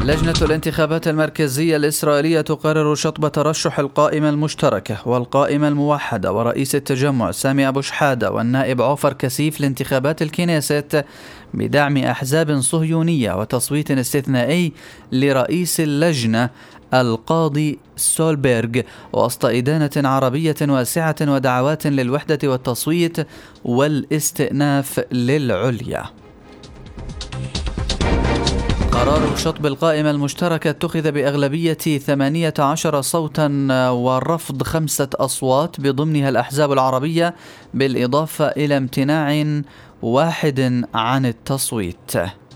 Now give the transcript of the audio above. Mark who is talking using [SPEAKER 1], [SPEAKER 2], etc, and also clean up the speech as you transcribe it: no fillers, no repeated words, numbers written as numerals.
[SPEAKER 1] لجنة الانتخابات المركزية الإسرائيلية تقرر شطب ترشح القائمة المشتركة والقائمة الموحدة ورئيس التجمع سامي أبو شحادة والنائب عوفر كسيف لانتخابات الكنيست بدعم أحزاب صهيونية وتصويت استثنائي لرئيس اللجنة القاضي سولبيرغ وسط إدانة عربية واسعة ودعوات للوحدة والتصويت والاستئناف للعليا. قرار شطب القائمة المشتركة اتخذ بأغلبية 18 صوتا ورفض 5 أصوات بضمنها الأحزاب العربية بالإضافة إلى امتناع واحد عن التصويت.